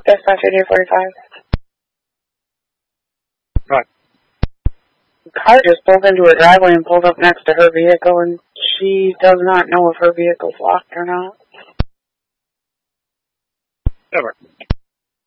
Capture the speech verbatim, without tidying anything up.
Dispatch eighty forty-five. Right. The car just pulled into her driveway and pulled up next to her vehicle, and she does not know if her vehicle's locked or not. Over.